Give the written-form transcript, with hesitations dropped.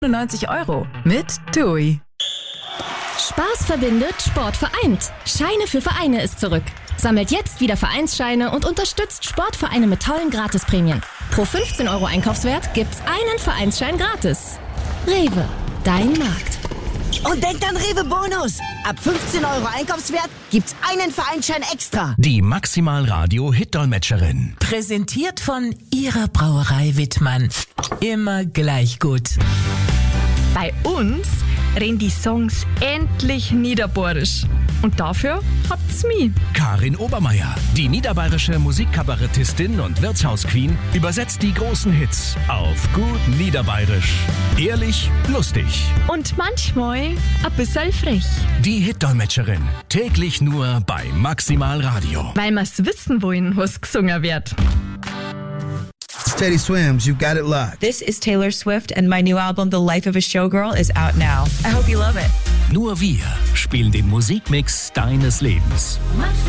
€99 mit TUI. Spaß verbindet, Sport vereint. Scheine für Vereine ist zurück. Sammelt jetzt wieder Vereinsscheine und unterstützt Sportvereine mit tollen Gratisprämien. Pro 15 € Einkaufswert gibt's einen Vereinsschein gratis. Rewe, dein Markt. Und denkt an Rewe Bonus. Ab 15 € Einkaufswert gibt's einen Vereinsschein extra. Die Maximal Radio Hit-Dolmetscherin. Präsentiert von Ihrer Brauerei Wittmann. Immer gleich gut. Bei uns reden die Songs endlich niederbayerisch. Und dafür habt's mich. Karin Obermeier, die niederbayerische Musikkabarettistin und Wirtshausqueen, übersetzt die großen Hits auf gut Niederbayerisch. Ehrlich, lustig. Und manchmal ein bisschen frech. Die Hit-Dolmetscherin. Täglich nur bei Maximal Radio. Weil wir's wissen wollen, was gesungen wird. It's Teddy Swims, You Got It Locked. This is Taylor Swift and my new album, The Life of a Showgirl, is out now. I hope you love it. Nur wir spielen den Musikmix deines Lebens.